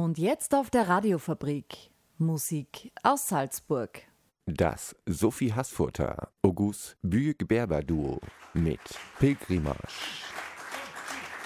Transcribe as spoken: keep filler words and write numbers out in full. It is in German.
Und jetzt auf der Radiofabrik Musik aus Salzburg. Das Sophie Haßfurter August Büyük Berber Duo mit Pilgrimage.